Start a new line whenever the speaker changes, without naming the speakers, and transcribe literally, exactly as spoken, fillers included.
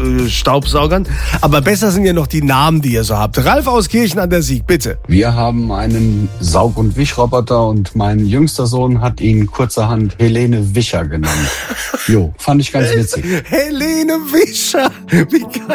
äh, Staubsaugern. Aber besser sind ja noch die Namen, die ihr so habt. Ralf aus Kirchen an der Sieg, bitte.
Wir haben einen Saug- und Wischroboter und mein jüngster Sohn hat ihn kurzerhand Helene Wischer genannt. Jo, fand ich ganz witzig.
Helene Wischer, wie geil.